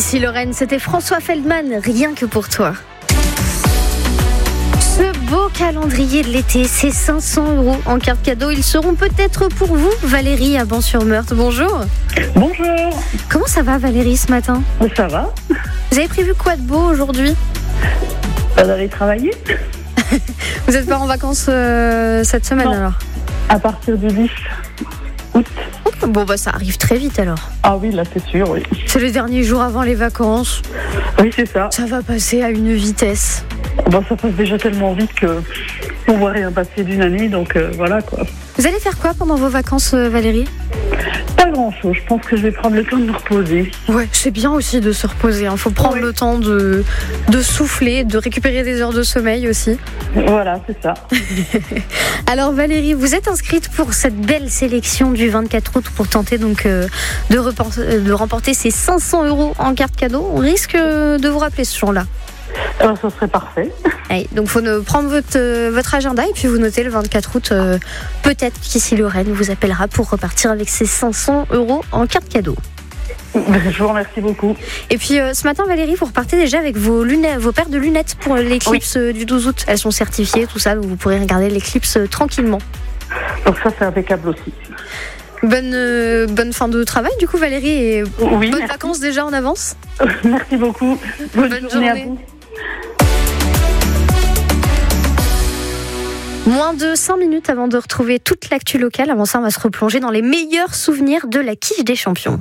Ici Lorraine, c'était François Feldman, rien que pour toi. Ce beau calendrier de l'été, c'est 500 € en carte cadeau. Ils seront peut-être pour vous, Valérie à Ban-sur-Meurthe. Bonjour. Bonjour. Comment ça va Valérie ce matin ? Ça va ? Vous avez prévu quoi de beau aujourd'hui ? D'aller travailler. Vous n'êtes pas en vacances cette semaine alors ? À partir du 10 août. Bon bah ça arrive très vite alors. Ah oui, là c'est sûr, oui. C'est les derniers jours avant les vacances. Oui, c'est ça. Ça va passer à une vitesse. Bon, ça passe déjà tellement vite qu'on ne voit rien passer d'une année, donc voilà quoi. Vous allez faire quoi pendant vos vacances Valérie ? Pas grand-chose, je pense que je vais prendre le temps de me reposer. Ouais, c'est bien aussi de se reposer. Faut prendre le temps de souffler, de récupérer des heures de sommeil aussi. Voilà, c'est ça. Alors Valérie, vous êtes inscrite pour cette belle sélection du 24 août pour tenter donc de remporter ces 500 € en carte cadeau. On risque de vous rappeler ce jour-là. Alors, ça serait parfait. Allez, donc faut prendre votre agenda et puis vous notez le 24 août. Peut-être qu'ici Lorraine vous appellera pour repartir avec ces 500 € en carte cadeau. Je vous remercie beaucoup. Et puis ce matin Valérie, vous repartez déjà avec vos paires de lunettes pour l'éclipse du 12 août. Elles sont certifiées, tout ça, donc vous pourrez regarder l'éclipse tranquillement. Donc ça c'est impeccable aussi. Bonne fin de travail du coup Valérie et oui, bonnes vacances déjà en avance. Merci beaucoup. Bonne journée à vous. Moins de 5 minutes avant de retrouver toute l'actu locale. Avant ça, on va se replonger dans les meilleurs souvenirs de la quiche des champions.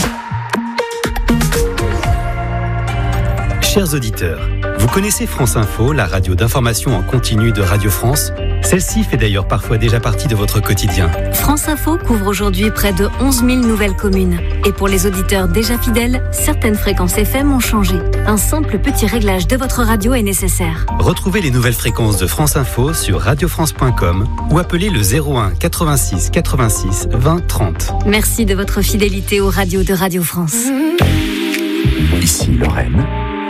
Chers auditeurs, vous connaissez France Info, la radio d'information en continu de Radio France ? Celle-ci fait d'ailleurs parfois déjà partie de votre quotidien. France Info couvre aujourd'hui près de 11 000 nouvelles communes. Et pour les auditeurs déjà fidèles, certaines fréquences FM ont changé. Un simple petit réglage de votre radio est nécessaire. Retrouvez les nouvelles fréquences de France Info sur radiofrance.com ou appelez le 01 86 86 20 30. Merci de votre fidélité aux radios de Radio France. Ici Lorraine.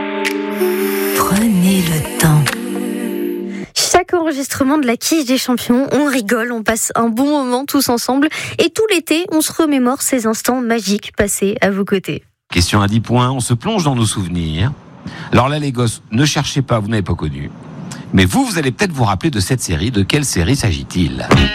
Prenez le temps. Chaque enregistrement de la quiche des champions, on rigole, on passe un bon moment tous ensemble. Et tout l'été, on se remémore ces instants magiques passés à vos côtés. Question à 10 points, on se plonge dans nos souvenirs. Alors là les gosses, ne cherchez pas, vous n'avez pas connu. Mais vous allez peut-être vous rappeler de cette série. De quelle série s'agit-il ?